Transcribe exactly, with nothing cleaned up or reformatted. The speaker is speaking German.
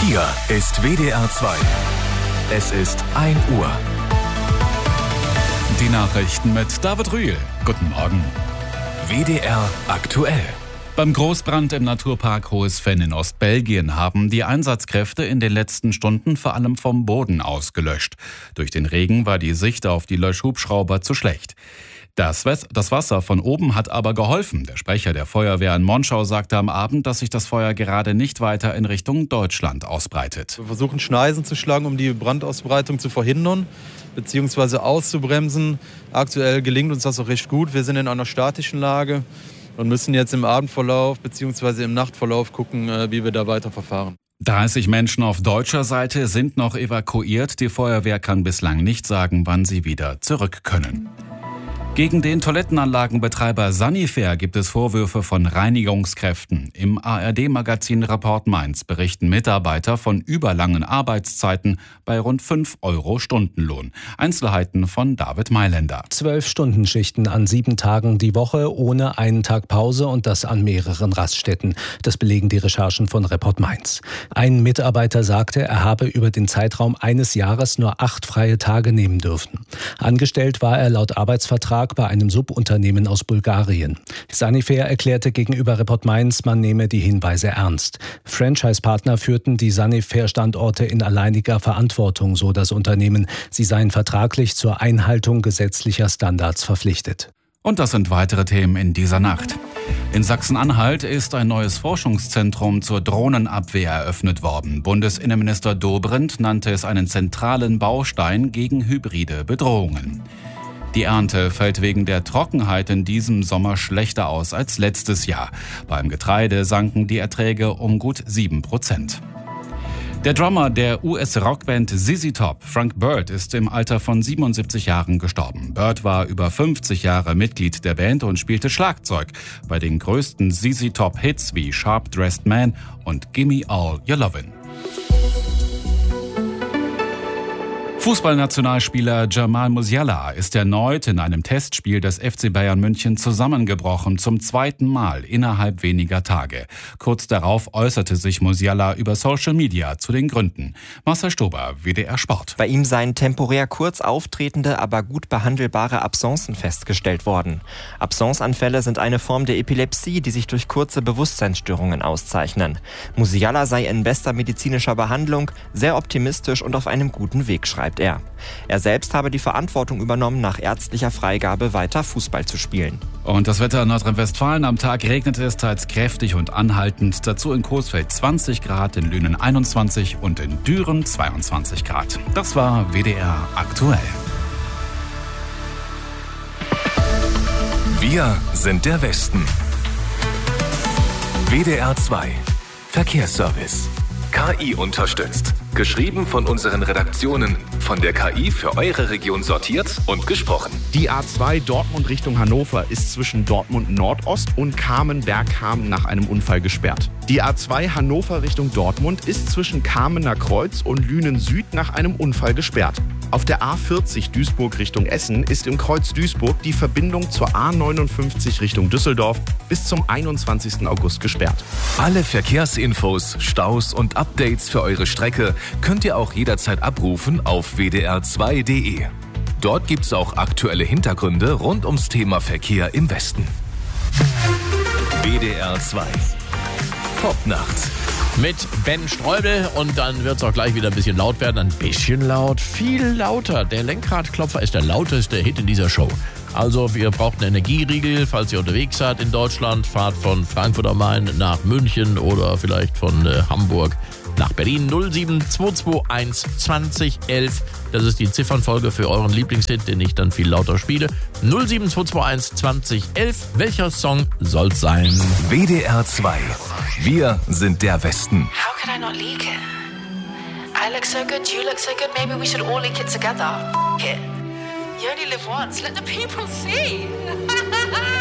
Hier ist W D R zwei. Es ist ein Uhr. Die Nachrichten mit David Rühl. Guten Morgen. W D R aktuell. Beim Großbrand im Naturpark Hohes Venn in Ostbelgien haben die Einsatzkräfte in den letzten Stunden vor allem vom Boden aus gelöscht. Durch den Regen war die Sicht auf die Löschhubschrauber zu schlecht. Das, das Wasser von oben hat aber geholfen. Der Sprecher der Feuerwehr in Monschau sagte am Abend, dass sich das Feuer gerade nicht weiter in Richtung Deutschland ausbreitet. Wir versuchen Schneisen zu schlagen, um die Brandausbreitung zu verhindern bzw. auszubremsen. Aktuell gelingt uns das auch recht gut. Wir sind in einer statischen Lage und müssen jetzt im Abendverlauf bzw. im Nachtverlauf gucken, wie wir da weiter verfahren. dreißig Menschen auf deutscher Seite sind noch evakuiert. Die Feuerwehr kann bislang nicht sagen, wann sie wieder zurück können. Gegen den Toilettenanlagenbetreiber Sanifair gibt es Vorwürfe von Reinigungskräften. Im A R D-Magazin Report Mainz berichten Mitarbeiter von überlangen Arbeitszeiten bei rund fünf Euro Stundenlohn. Einzelheiten von David Mailänder. Zwölf Stundenschichten an sieben Tagen die Woche, ohne einen Tag Pause und das an mehreren Raststätten. Das belegen die Recherchen von Report Mainz. Ein Mitarbeiter sagte, er habe über den Zeitraum eines Jahres nur acht freie Tage nehmen dürfen. Angestellt war er laut Arbeitsvertrag bei einem Subunternehmen aus Bulgarien. Sanifair erklärte gegenüber Report Mainz, man nehme die Hinweise ernst. Franchise-Partner führten die Sanifair-Standorte in alleiniger Verantwortung, so das Unternehmen. Sie seien vertraglich zur Einhaltung gesetzlicher Standards verpflichtet. Und das sind weitere Themen in dieser Nacht. In Sachsen-Anhalt ist ein neues Forschungszentrum zur Drohnenabwehr eröffnet worden. Bundesinnenminister Dobrindt nannte es einen zentralen Baustein gegen hybride Bedrohungen. Die Ernte fällt wegen der Trockenheit in diesem Sommer schlechter aus als letztes Jahr. Beim Getreide sanken die Erträge um gut sieben Prozent. Der Drummer der U S-Rockband Z Z Top, Frank Bird, ist im Alter von siebenundsiebzig Jahren gestorben. Bird war über fünfzig Jahre Mitglied der Band und spielte Schlagzeug bei den größten Z Z Top-Hits wie Sharp Dressed Man und Gimme All Your Lovin'. Fußballnationalspieler Jamal Musiala ist erneut in einem Testspiel des F C Bayern München zusammengebrochen, zum zweiten Mal innerhalb weniger Tage. Kurz darauf äußerte sich Musiala über Social Media zu den Gründen. Marcel Stober, W D R Sport. Bei ihm seien temporär kurz auftretende, aber gut behandelbare Absencen festgestellt worden. Absenceanfälle sind eine Form der Epilepsie, die sich durch kurze Bewusstseinsstörungen auszeichnen. Musiala sei in bester medizinischer Behandlung, sehr optimistisch und auf einem guten Weg, schreibt er. Er selbst habe die Verantwortung übernommen, nach ärztlicher Freigabe weiter Fußball zu spielen. Und das Wetter in Nordrhein-Westfalen: Am Tag regnete es teils kräftig und anhaltend. Dazu in Coesfeld zwanzig Grad, in Lünen einundzwanzig und in Düren zweiundzwanzig Grad. Das war W D R aktuell. Wir sind der Westen. W D R zwei. Verkehrsservice. K I unterstützt. Geschrieben von unseren Redaktionen. Von der K I für eure Region sortiert und gesprochen. Die A zwei Dortmund Richtung Hannover ist zwischen Dortmund Nordost und Kamen-Bergkamen nach einem Unfall gesperrt. Die A zwei Hannover Richtung Dortmund ist zwischen Kamener Kreuz und Lünen Süd nach einem Unfall gesperrt. Auf der A vierzig Duisburg Richtung Essen ist im Kreuz Duisburg die Verbindung zur A neunundfünfzig Richtung Düsseldorf bis zum einundzwanzigsten August gesperrt. Alle Verkehrsinfos, Staus und Updates für eure Strecke könnt ihr auch jederzeit abrufen auf w d r zwei punkt d e. Dort gibt's auch aktuelle Hintergründe rund ums Thema Verkehr im Westen. W D R zwei. Popnacht. Mit Ben Streubel, und dann wird es auch gleich wieder ein bisschen laut werden. Ein bisschen laut, viel lauter. Der Lenkradklopfer ist der lauteste Hit in dieser Show. Also ihr braucht einen Energieriegel, falls ihr unterwegs seid in Deutschland. Fahrt von Frankfurt am Main nach München oder vielleicht von äh, Hamburg nach Berlin. null sieben zwei zwei eins zwanzig elf. Das ist die Ziffernfolge für euren Lieblingshit, den ich dann viel lauter spiele. null sieben zwei zwei eins zwanzig elf. Welcher Song soll's sein? W D R zwei. Wir sind der Westen. How could I not leak it? I look so good, you look so good. Maybe we should all leak it together. F it. You only live once. Let the people see.